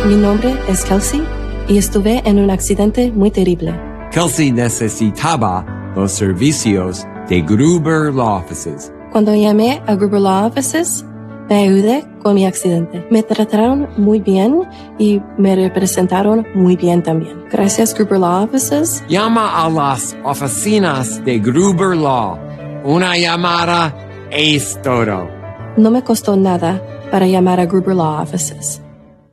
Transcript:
Mi nombre es Kelsey y estuve en un accidente muy terrible. Kelsey necesitaba los servicios de Gruber Law Offices. Cuando llamé a Gruber Law Offices, me ayudé con mi accidente. Me trataron muy bien y me representaron muy bien también. Gracias, Gruber Law Offices. Llama a las oficinas de Gruber Law. Una llamada es todo. No me costó nada para llamar a Gruber Law Offices.